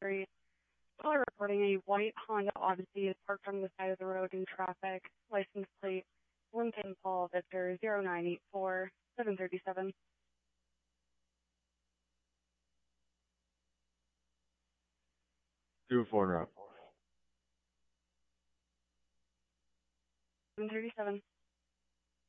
Street. Caller reporting a white Honda Odyssey is parked on the side of the road in traffic. License plate Lincoln Paul Victor 0984 737. Do a phone route. 737.